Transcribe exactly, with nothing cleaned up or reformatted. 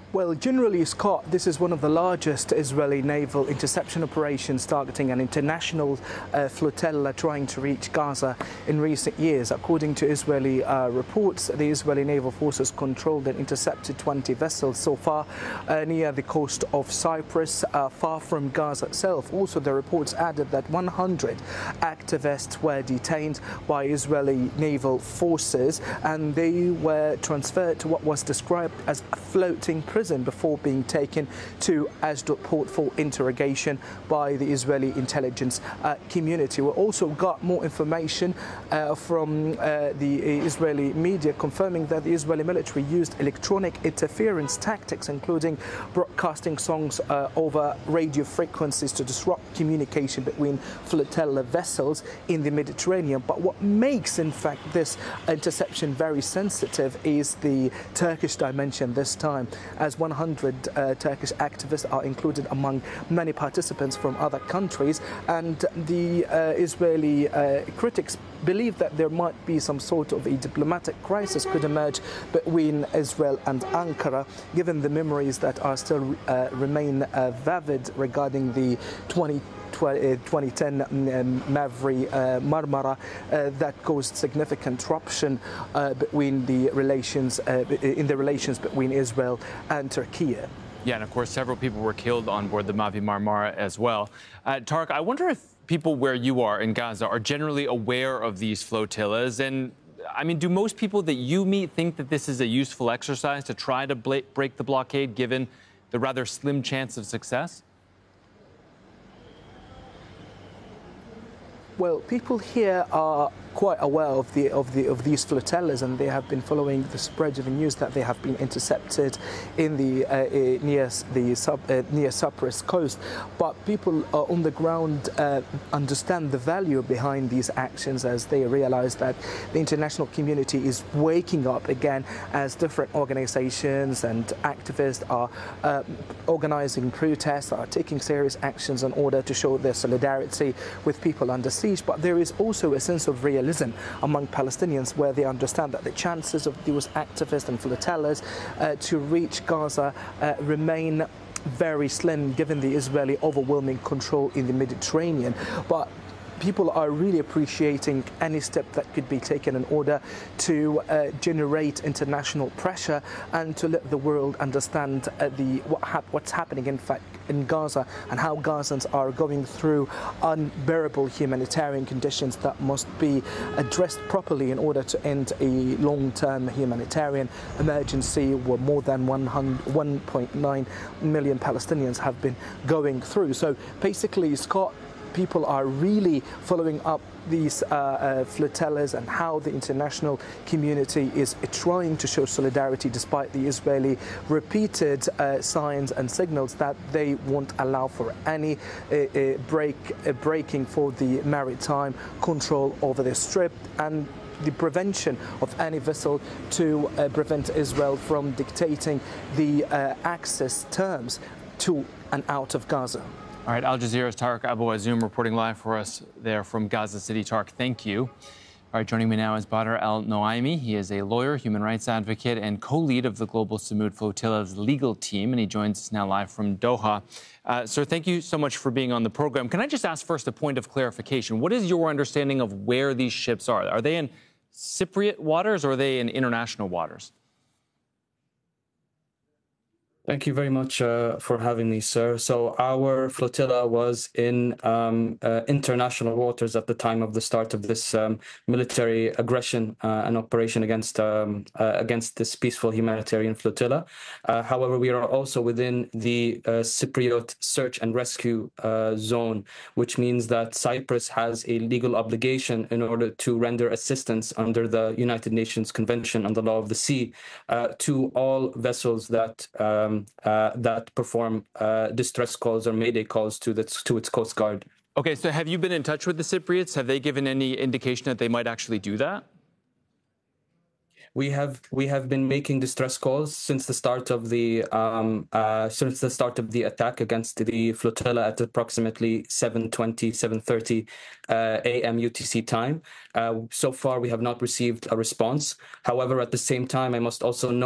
Well, generally, Scott, this is one of the largest Israeli naval interception operations targeting an international uh, flotilla trying to reach Gaza in recent years. According to Israeli uh, reports, the Israeli naval forces controlled and intercepted twenty vessels so far uh, near the coast of Cyprus, uh, far from Gaza itself. Also, the reports added that one hundred activists were detained by Israeli naval forces and they were transferred to what was described as a floating prison before being taken to Ashdod port for interrogation by the Israeli intelligence uh, community. We also got more information uh, from uh, the Israeli media confirming that the Israeli military used electronic interference tactics, including broadcasting songs uh, over radio frequencies to disrupt communication between flotilla vessels in the Mediterranean. But what makes, in fact, this interception very sensitive is the Turkish dimension this time, as one hundred uh, Turkish activists are included among many participants from other countries, and the uh, Israeli uh, critics believe that there might be some sort of a diplomatic crisis could emerge between Israel and Ankara, given the memories that are still uh, remain uh, vivid regarding the twenty ten um, Mavri uh, Marmara uh, that caused significant disruption uh, between the relations uh, in the relations between Israel and Turkey. Yeah, and of course, several people were killed on board the Mavi Marmara as well. Uh, Tarek, I wonder if people where you are in Gaza are generally aware of these flotillas. And I mean, do most people that you meet think that this is a useful exercise to try to break the blockade, given the rather slim chance of success? Well, people here are quite aware of the of the of these flotillas, and they have been following the spread of the news that they have been intercepted in the uh, uh, near the sub, uh, near Cyprus coast. But people uh, on the ground uh, understand the value behind these actions, as they realize that the international community is waking up again, as different organizations and activists are uh, organizing protests, are taking serious actions in order to show their solidarity with people under siege. But there is also a sense of realism among Palestinians, where they understand that the chances of those activists and flotillas uh, to reach Gaza uh, remain very slim, given the Israeli overwhelming control in the Mediterranean. But people are really appreciating any step that could be taken in order to uh, generate international pressure and to let the world understand uh, the what hap what's happening in fact in Gaza, and how Gazans are going through unbearable humanitarian conditions that must be addressed properly in order to end a long-term humanitarian emergency where more than one point nine million Palestinians have been going through. So basically, Scott, people are really following up these uh, uh, flotillas and how the international community is uh, trying to show solidarity despite the Israeli repeated uh, signs and signals that they won't allow for any uh, uh, break, uh, breaking for the maritime control over the strip, and the prevention of any vessel to uh, prevent Israel from dictating the uh, access terms to and out of Gaza. All right, Al Jazeera's Tarek Abu Azoum reporting live for us there from Gaza City. Tarek, thank you. All right, joining me now is Badr El-Noaimi. He is a lawyer, human rights advocate, and co-lead of the Global Samud Flotilla's legal team, and he joins us now live from Doha. Uh, sir, thank you so much for being on the program. Can I just ask first a point of clarification? What is your understanding of where these ships are? Are they in Cypriot waters or are they in international waters? Thank you very much uh, for having me, sir. So our flotilla was in um, uh, international waters at the time of the start of this um, military aggression uh, and operation against um, uh, against this peaceful humanitarian flotilla. Uh, however, we are also within the uh, Cypriot search and rescue uh, zone, which means that Cyprus has a legal obligation in order to render assistance under the United Nations Convention on the Law of the Sea uh, to all vessels that um, Uh, that perform uh, distress calls or mayday calls to, the, to its Coast Guard. Okay, so have you been in touch with the Cypriots? Have they given any indication that they might actually do that? We have we have been making distress calls since the start of the um, uh, since the start of the attack against the flotilla at approximately seven twenty, seven thirty uh, a m U T C time. Uh, so far, we have not received a response. However, at the same time, I must also note